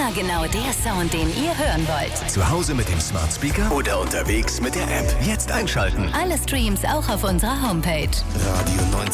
Immer genau der Sound, den ihr hören wollt. Zu Hause mit dem Smart Speaker oder unterwegs mit der App. Jetzt einschalten. Alle Streams auch auf unserer Homepage. Radio 19.